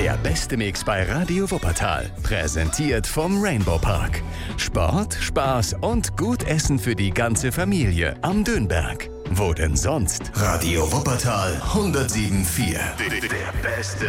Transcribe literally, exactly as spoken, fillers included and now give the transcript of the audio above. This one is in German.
Der beste Mix bei Radio Wuppertal. Präsentiert vom Rainbow Park. Sport, Spaß und gut Essen für die ganze Familie am Dönberg. Wo denn sonst? Radio Wuppertal hundertsieben Komma vier. Der beste